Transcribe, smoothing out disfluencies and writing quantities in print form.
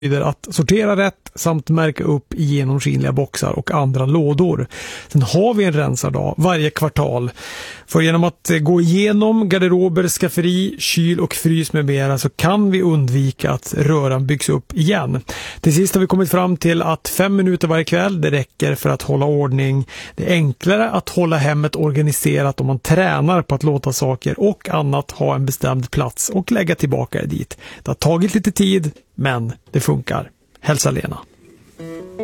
att sortera rätt samt märka upp genomskinliga boxar och andra lådor. Sen har vi en rensardag varje kvartal. För genom att gå igenom garderober, skafferi, kyl och frys med mera så kan vi undvika att röran byggs upp igen. Till sist har vi kommit fram till att 5 minuter varje kväll det räcker för att hålla ordning. Det är enklare att hålla hemmet organiserat om man tränar på att låta saker och annat ha en bestämd plats och lägga tillbaka det dit. Det har tagit lite tid, men det funkar. Hälsa Lena.